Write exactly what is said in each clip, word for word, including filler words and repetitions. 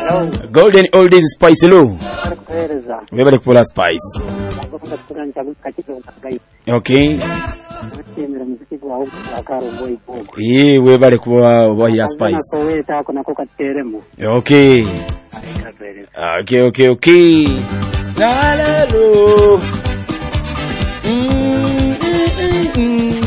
Golden Oldies Spice Lo. Webale kupola Spice. Okay. Eh, webale kuwa wa Spice. Okay. Okay, okay, okay. Nalalo. Mm, mm, mm.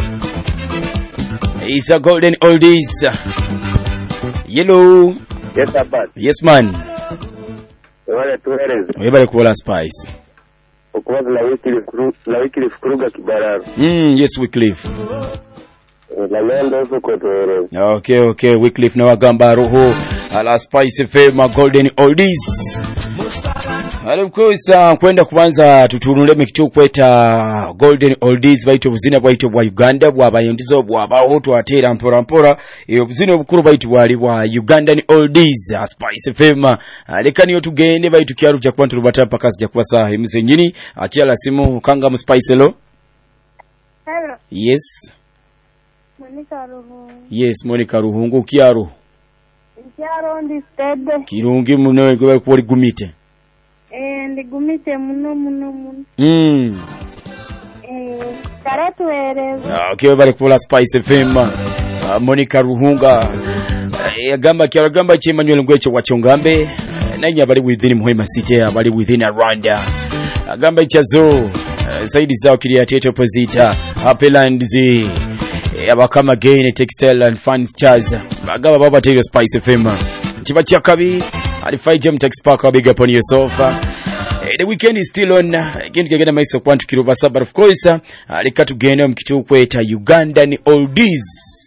It's a Golden Oldies. Yellow. Yes, Abad. Yes, man. Wale tueleze. Webale kupola Spice. Ukuwaza la wiki la wiki Kuruga Kibarara. Mm, yes, Wycliffe. La lendo zuko tueleze. Okay, okay, Wycliffe na wagamba roho ala Spice F M Golden Oldies. Alikuwa kwenda kuanza tutunule mikitu kweta Golden Oldies baito buzina bwaito bwa Uganda bwabayondizo bwabaho twatera mpora mpora iyo buzina obukuru baito bwali bwa Ugandan Oldies Spice F M alekani yo tugende baito kyaru kya kwantu rubata paka sija kwasa emize nyini akiala simu kanga mu Spice Lo. Hello. Yes. Monica Ruhungu. Yes, Monica Ruhungu kyaro. Kyaro ndi stede. Kirungi muno gwe kwori gumite. Eh ndigumite muno muno muno. Mm. Eh karatu ereza. Okay, bali kupola Spice F M. Uh, Monica Ruhunga yagamba uh, kyaro gamba Emmanuel Ngweche wachongambe nanya bali within Muhima City bali within Rwanda agamba ichazo uh, zaidi zao kili atete opposite Upland Z abakama gain textile and fans chaz agamba baba tell Spice F M chiba chakabi ali five jam tax park big up on yourself. Uh, the weekend is still on again kigenda maiso kwantu kiruba saba of course alikatu uh, genda mkitu kweta Ugandan Oldies.